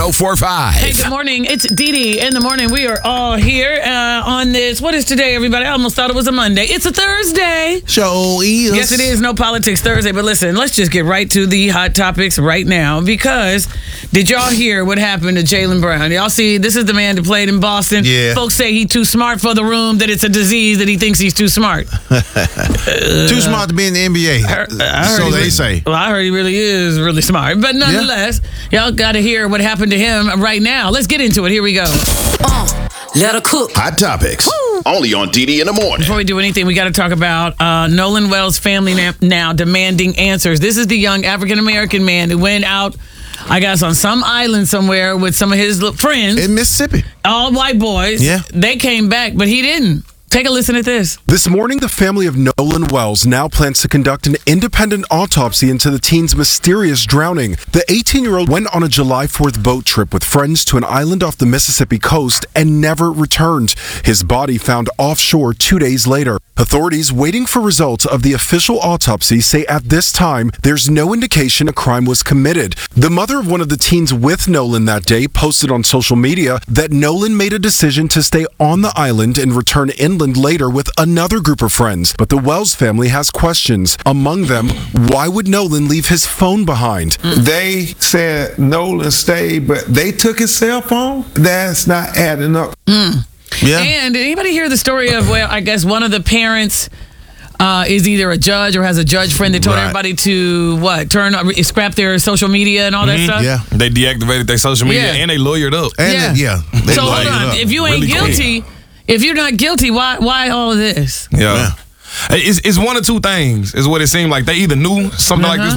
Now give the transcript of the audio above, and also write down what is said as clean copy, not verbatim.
1045. Hey, good morning. It's Dee Dee in the morning. We are all here on this. What is today, everybody? I almost thought it was a Monday. It's a Thursday. Show is. Yes, it is. No Politics Thursday. But listen, let's just get right to the hot topics right now. Because did y'all hear what happened to Jaylen Brown? Y'all see, this is the man that played in Boston. Yeah. Folks say he's too smart for the room, that it's a disease, that he thinks he's too smart. Too smart to be in the NBA. So they say. Well, I heard he really is really smart. But nonetheless, y'all got to hear what happened to him right now. Let's get into it. Here we go. Let her cook. Hot topics. Only on DD in the morning. Before we do anything, we got to talk about Nolan Wells' family now demanding answers. This is the young African-American man who went out, I guess, on some island somewhere with some of his friends. In Mississippi. All white boys. Yeah. They came back, but he didn't. Take a listen at this. This morning, the family of Nolan Wells now plans to conduct an independent autopsy into the teen's mysterious drowning. The 18-year-old went on a July 4th boat trip with friends to an island off the Mississippi coast and never returned. His body found offshore 2 days later. Authorities waiting for results of the official autopsy say at this time, there's no indication a crime was committed. The mother of one of the teens with Nolan that day posted on social media that Nolan made a decision to stay on the island and return inland later with another group of friends. But the Wells family has questions. Among them, why would Nolan leave his phone behind? They said Nolan stayed, but they took his cell phone? That's not adding up. Yeah. And did anybody hear the story of, well, I guess one of the parents is either a judge or has a judge friend that told Right. everybody to scrap their social media and all that stuff? Yeah. They deactivated their social media Yeah. and they lawyered up. And They So hold lighted on. up. If you ain't Really quick. guilty, if you're not guilty, why all of this? Yeah. It's one of two things, is what it seemed like. They either knew something like this